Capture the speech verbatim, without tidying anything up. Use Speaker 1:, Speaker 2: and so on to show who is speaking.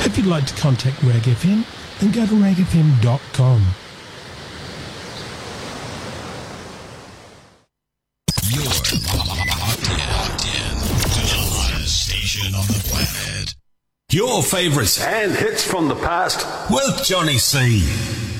Speaker 1: If you'd like to contact Rag F M, then go to rag f m dot com.
Speaker 2: You're locked in, locked in to the hottest station on the planet. Your favorites
Speaker 3: and hits from the past
Speaker 2: with Johnny C.